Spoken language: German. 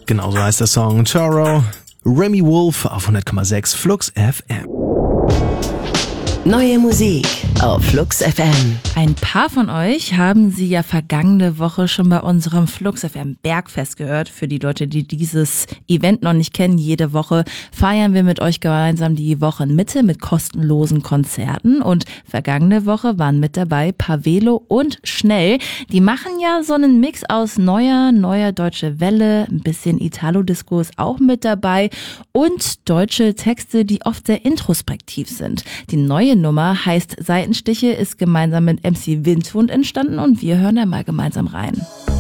Genauso heißt der Song Toro. Remy Wolf auf 100,6 Flux FM. Neue Musik auf Flux FM. Ein paar von euch haben sie ja vergangene Woche schon bei unserem Flux FM Bergfest gehört. Für die Leute, die dieses Event noch nicht kennen, jede Woche feiern wir mit euch gemeinsam die Wochenmitte mit kostenlosen Konzerten. Und vergangene Woche waren mit dabei Pavelo und Schnell. Die machen ja so einen Mix aus neuer Deutsche Welle, ein bisschen Italo-Disco ist auch mit dabei und deutsche Texte, die oft sehr introspektiv sind. Die neue Nummer heißt Seitenstiche, ist gemeinsam mit MC Windhund entstanden und wir hören da mal gemeinsam rein.